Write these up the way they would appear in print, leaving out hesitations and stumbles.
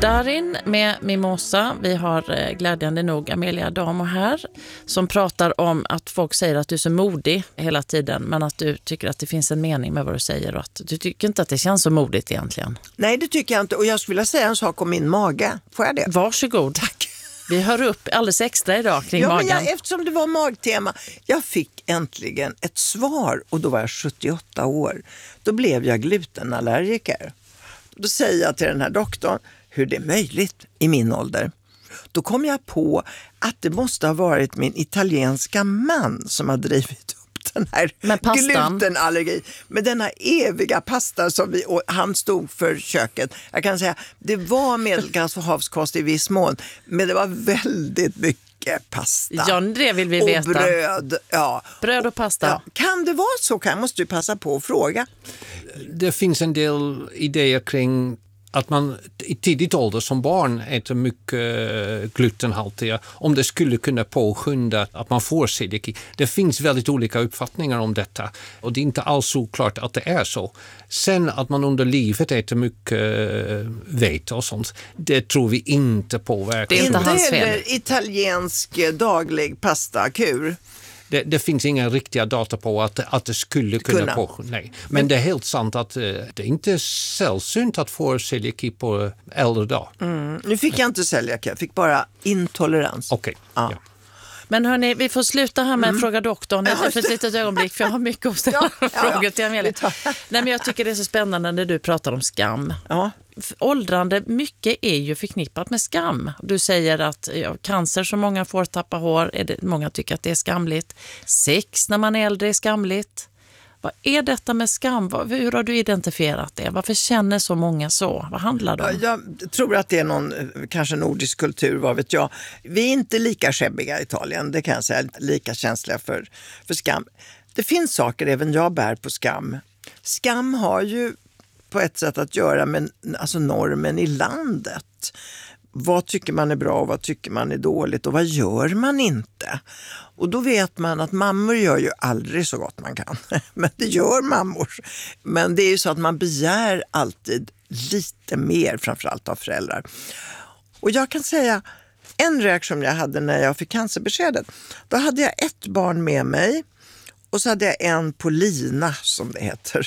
Darin med Mimosa. Vi har glädjande nog Amelia Adamo här som pratar om att folk säger att du är så modig hela tiden, men att du tycker att det finns en mening med vad du säger och att du tycker inte att det känns så modigt egentligen. Nej, det tycker jag inte. Och jag skulle vilja säga en sak om min mage. Får jag det? Varsågod. Tack. Vi hör upp alldeles extra idag kring magen. Men eftersom det var magtema, jag fick äntligen ett svar och då var jag 78 år. Då blev jag glutenallergiker. Då säger jag till den här doktorn hur det är möjligt i min ålder. Då kom jag på att det måste ha varit min italienska man som har drivit upp den här glutenallergi. Med denna eviga pasta som han stod för köket. Jag kan säga, det var medelklass och havskost i viss mån, men det var väldigt mycket pasta. Ja, det vill vi veta. Och bröd. Ja. Bröd och pasta. Ja. Kan det vara så? Måste du passa på att fråga. Det finns en del idéer kring att man i tidigt ålder som barn äter mycket glutenhaltiga, om det skulle kunna påskynda att man får celiaki. Det finns väldigt olika uppfattningar om detta och det är inte alls så klart att det är så. Sen att man under livet äter mycket vete och sånt, det tror vi inte påverkar. Det är inte hans fel. Eller italiensk daglig pastakur. Det finns inga riktiga data på att det skulle kunna påskynda. Nej. Men det är helt sant att det är inte sällsynt att få celiaki på äldre dag. Nu fick jag inte celiaki, jag fick bara intolerans. Okej. Ja. Ja. Men hörni, vi får sluta här med Fråga doktorn för ett litet ögonblick, för jag har mycket att ställa frågor till Amelia. Nej, men jag tycker det är så spännande när du pratar om skam. Ja. Åldrande, mycket är ju förknippat med skam. Du säger att cancer som många får, tappa hår, många tycker att det är skamligt. Sex när man är äldre är skamligt. Vad är detta med skam? Hur har du identifierat det? Varför känner så många så? Vad handlar det om? Jag tror att det är någon, kanske nordisk kultur, vad vet jag. Vi är inte lika skäbbiga i Italien, det kan jag säga, lika känsliga för skam. Det finns saker även jag bär på skam. Skam har ju på ett sätt att göra med alltså normen i landet. Vad tycker man är bra och vad tycker man är dåligt och vad gör man inte? Och då vet man att mammor gör ju aldrig så gott man kan. Men det gör mammor. Men det är ju så att man begär alltid lite mer, framförallt av föräldrar. Och jag kan säga, en reaktion jag hade när jag fick cancerbeskedet, då hade jag ett barn med mig och så hade jag en på lina, som det heter.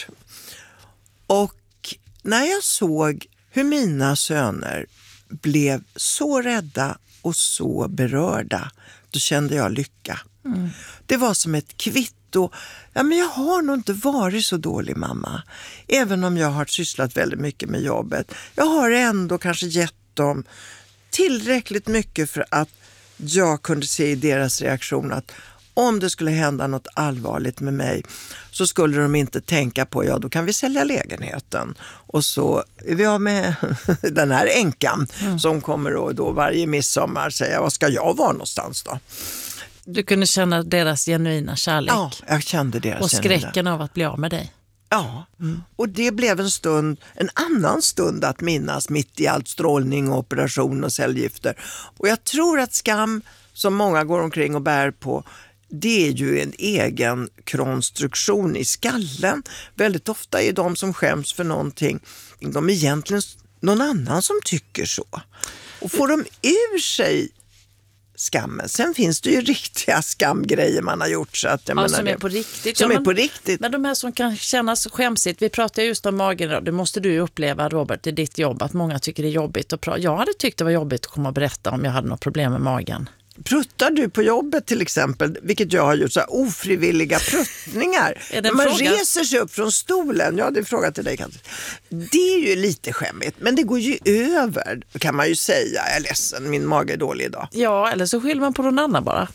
Och när jag såg hur mina söner blev så rädda och så berörda, då kände jag lycka. Det var som ett kvitto. Ja, men jag har nog inte varit så dålig mamma. Även om jag har sysslat väldigt mycket med jobbet. Jag har ändå kanske gett dem tillräckligt mycket för att jag kunde se i deras reaktion att om det skulle hända något allvarligt med mig så skulle de inte tänka på, ja då kan vi sälja lägenheten. Och så är vi av med den här änkan som kommer då varje midsommar säga, vad ska jag vara någonstans då? Du kunde känna deras genuina kärlek. Ja, jag kände deras och skräcken av att bli av med dig. Ja, och det blev en annan stund att minnas mitt i allt strålning och operation och cellgifter. Och jag tror att skam som många går omkring och bär på, det är ju en egen konstruktion i skallen. Väldigt ofta är de som skäms för någonting, de är egentligen någon annan som tycker så. Och får de ur sig skammen. Sen finns det ju riktiga skamgrejer man har gjort. Så att, som är på riktigt. Som är på riktigt. Men de här som kan kännas skämsigt, vi pratar just om magen, det måste du ju uppleva, Robert, i ditt jobb, att många tycker det är jobbigt att prata. Jag hade tyckt det var jobbigt att komma och berätta om jag hade något problem med magen. Pruttar du på jobbet till exempel, vilket jag har gjort, så här ofrivilliga pruttningar. När man reser sig upp från stolen, ja det är en fråga till dig kanske. Det är ju lite skämmigt, men det går ju över, kan man ju säga. Jag är ledsen, min mage är dålig idag. Ja, eller så skyller man på någon annan bara.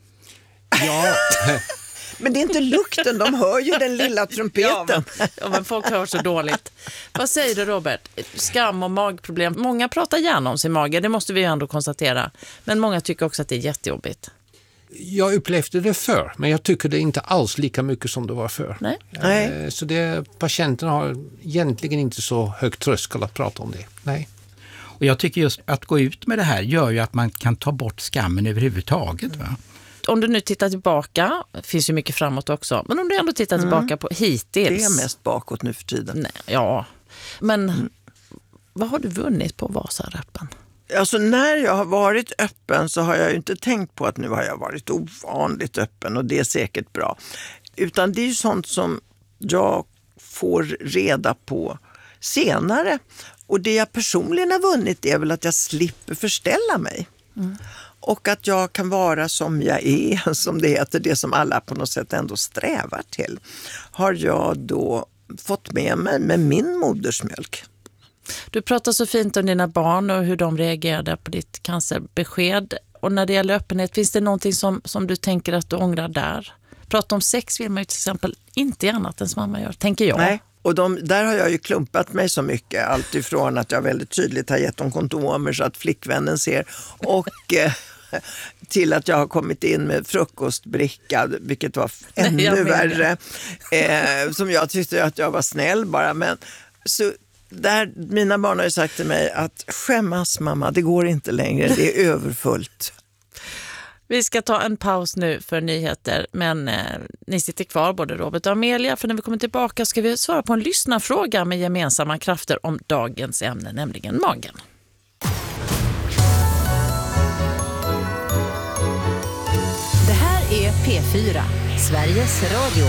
Ja. Men det är inte lukten, de hör ju den lilla trumpeten. Ja, men folk hör så dåligt. Vad säger du, Robert? Skam och magproblem. Många pratar gärna om sin mage, det måste vi ju ändå konstatera. Men många tycker också att det är jättejobbigt. Jag upplevde det förr, men jag tycker det är inte alls lika mycket som det var förr. Nej. Så patienterna har egentligen inte så högt tröskel att prata om det. Nej. Och jag tycker just att gå ut med det här gör ju att man kan ta bort skammen överhuvudtaget, va? Om du nu tittar tillbaka, det finns ju mycket framåt också, men om du ändå tittar tillbaka på hittills. Det är mest bakåt nu för tiden. Nej, ja, men Vad har du vunnit på att vara så här öppen? Alltså när jag har varit öppen så har jag ju inte tänkt på att nu har jag varit ovanligt öppen och det är säkert bra. Utan det är ju sånt som jag får reda på senare. Och det jag personligen har vunnit är väl att jag slipper förställa mig. Och att jag kan vara som jag är, som det heter, det som alla på något sätt ändå strävar till. Har jag då fått med mig med min modersmjölk. Du pratar så fint om dina barn och hur de reagerade på ditt cancerbesked. Och när det gäller öppenhet, finns det någonting som du tänker att du ångrar där? Prata om sex vill man ju till exempel inte annat än som mamma gör, tänker jag. Nej, och där har jag ju klumpat mig så mycket. Allt ifrån att jag väldigt tydligt har gett dem kondomer så att flickvännen ser. Och till att jag har kommit in med frukostbricka, vilket var ännu värre. Som jag tyckte att jag var snäll bara. Men så mina barn har ju sagt till mig att skämmas mamma, det går inte längre, det är överfullt. Vi ska ta en paus nu för nyheter, men ni sitter kvar, både Robert och Amelia, för när vi kommer tillbaka ska vi svara på en lyssnarfråga med gemensamma krafter om dagens ämne, nämligen magen. Det här är P4, Sveriges Radio.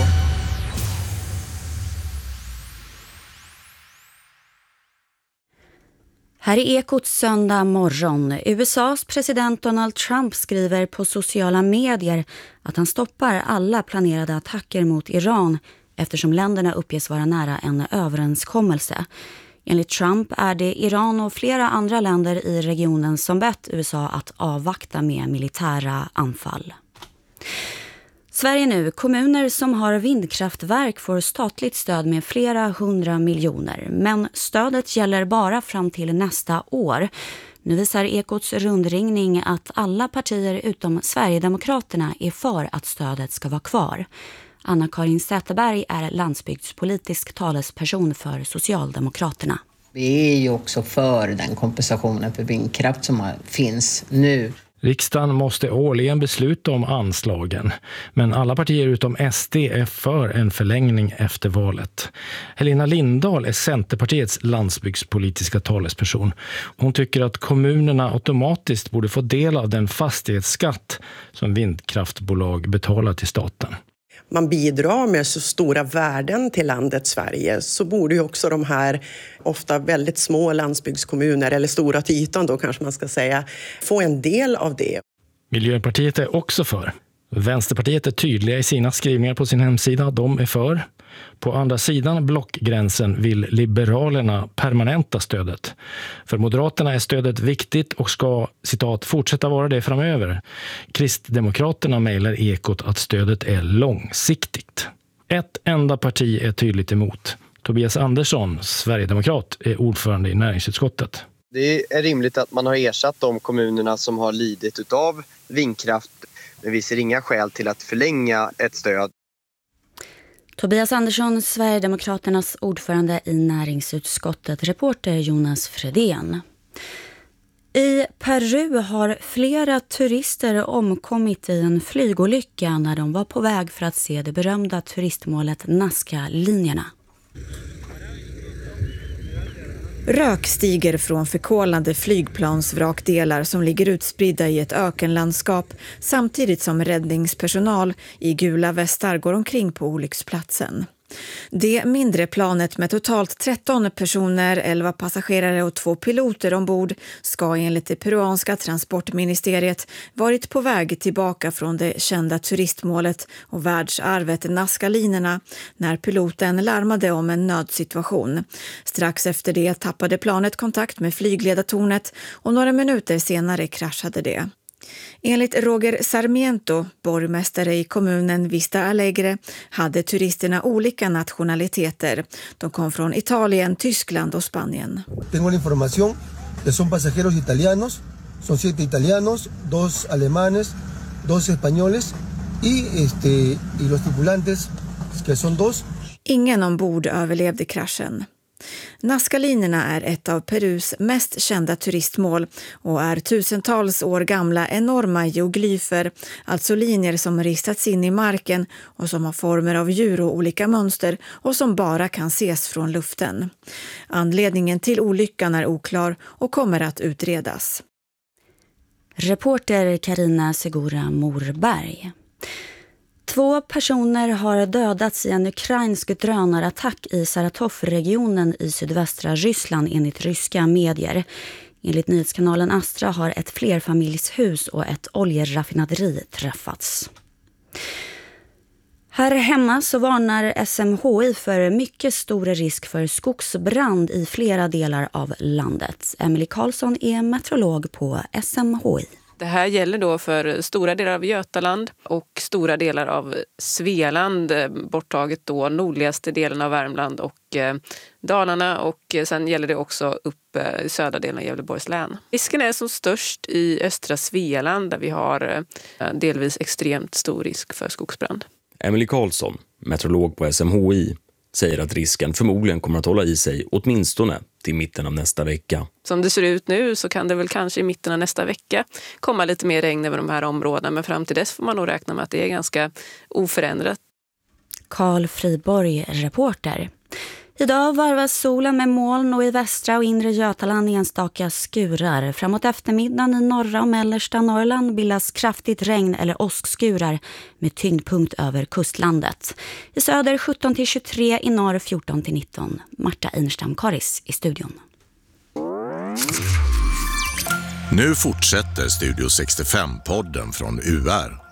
Här är Ekot söndag morgon. USAs president Donald Trump skriver på sociala medier att han stoppar alla planerade attacker mot Iran eftersom länderna uppges vara nära en överenskommelse. Enligt Trump är det Iran och flera andra länder i regionen som bett USA att avvakta med militära anfall. Sverige nu. Kommuner som har vindkraftverk får statligt stöd med flera 100 miljoner. Men stödet gäller bara fram till nästa år. Nu visar Ekots rundringning att alla partier utom Sverigedemokraterna är för att stödet ska vara kvar. Anna-Karin Säterberg är landsbygdspolitisk talesperson för Socialdemokraterna. Vi är ju också för den kompensationen för vindkraft som finns nu. Riksdagen måste årligen besluta om anslagen, men alla partier utom SD är för en förlängning efter valet. Helena Lindahl är Centerpartiets landsbygdspolitiska talesperson. Hon tycker att kommunerna automatiskt borde få del av den fastighetsskatt som vindkraftbolag betalar till staten. Man bidrar med så stora värden till landet Sverige, så borde ju också de här ofta väldigt små landsbygdskommuner, eller stora till ytan då kanske man ska säga, få en del av det. Miljöpartiet är också för. Vänsterpartiet är tydliga i sina skrivningar på sin hemsida. De är för. På andra sidan blockgränsen vill Liberalerna permanenta stödet. För Moderaterna är stödet viktigt och ska, citat, fortsätta vara det framöver. Kristdemokraterna mejlar Ekot att stödet är långsiktigt. Ett enda parti är tydligt emot. Tobias Andersson, Sverigedemokrat, är ordförande i näringsutskottet. Det är rimligt att man har ersatt de kommunerna som har lidit utav vindkraft. Men vi ser inga skäl till att förlänga ett stöd. Tobias Andersson, Sverigedemokraternas ordförande i näringsutskottet, reporter Jonas Fredén. I Peru har flera turister omkommit i en flygolycka när de var på väg för att se det berömda turistmålet Nazca-linjerna. Rök stiger från förkolnade flygplansvrakdelar som ligger utspridda i ett ökenlandskap samtidigt som räddningspersonal i gula västar går omkring på olycksplatsen. Det mindre planet med totalt 13 personer, 11 passagerare och 2 piloter ombord ska enligt det peruanska transportministeriet varit på väg tillbaka från det kända turistmålet och världsarvet Nazca-linerna när piloten larmade om en nödsituation. Strax efter det tappade planet kontakt med flygledartornet och några minuter senare kraschade det. Enligt Roger Sarmiento, borgmästare i kommunen Vista Alegre, hade turisterna olika nationaliteter. De kom från Italien, Tyskland och Spanien. Tengo la información que son pasajeros italianos, son 7 italianos, 2 alemanes, 2 españoles y los tripulantes que son 2. Ingen ombord överlevde kraschen. Nazca-linerna är ett av Perus mest kända turistmål och är tusentals år gamla enorma geoglyfer, alltså linjer som ristats in i marken och som har former av djur och olika mönster och som bara kan ses från luften. Anledningen till olyckan är oklar och kommer att utredas. Reporter Karina Segura Morberg. 2 personer har dödats i en ukrainsk drönarattack i Saratov-regionen i sydvästra Ryssland enligt ryska medier. Enligt nyhetskanalen Astra har ett flerfamiljshus och ett oljeraffinaderi träffats. Här hemma så varnar SMHI för mycket stor risk för skogsbrand i flera delar av landet. Emily Karlsson är meteorolog på SMHI. Det här gäller då för stora delar av Götaland och stora delar av Svealand, borttaget då nordligaste delen av Värmland och Dalarna, och sen gäller det också upp i södra delen av Gävleborgs län. Risken är som störst i östra Svealand där vi har delvis extremt stor risk för skogsbrand. Emily Karlsson, meteorolog på SMHI, säger att risken förmodligen kommer att hålla i sig åtminstone till mitten av nästa vecka. Som det ser ut nu så kan det väl kanske i mitten av nästa vecka komma lite mer regn över de här områdena, men fram till dess får man nog räkna med att det är ganska oförändrat. Carl Friborg, reporter. Idag varvas solen med moln och i västra och inre Götaland enstaka skurar. Framåt eftermiddagen i norra och mellersta Norrland bildas kraftigt regn eller åskskurar med tyngdpunkt över kustlandet. I söder 17-23, i norr 14-19. Marta Einerstam-Karis i studion. Nu fortsätter Studio 65-podden från UR.